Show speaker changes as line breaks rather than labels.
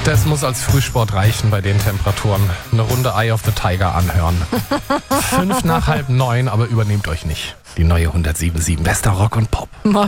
Das muss als Frühsport reichen bei den Temperaturen. Eine Runde Eye of the Tiger anhören. 8:05, aber übernehmt euch nicht. Die neue 107.7 Bester Rock und Pop.